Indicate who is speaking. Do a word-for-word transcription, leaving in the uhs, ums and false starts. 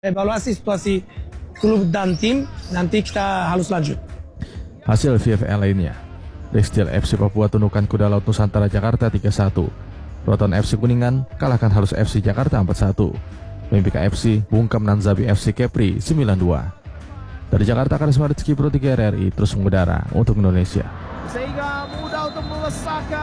Speaker 1: Evaluasi situasi klub dan tim, nanti kita harus lanjut.
Speaker 2: Hasil V F L lainnya, Rextil F C Papua tundukkan Kuda Laut Nusantara Jakarta tiga satu. Roton F C Kuningan kalahkan Halus F C Jakarta empat satu. Mimika F C bungkam Nanzabi F C Kepri sembilan dua. Dari Jakarta, Karisma Rizky Pro tiga R R I terus mengudara untuk Indonesia.
Speaker 3: Sehingga mudah untuk melesakkan.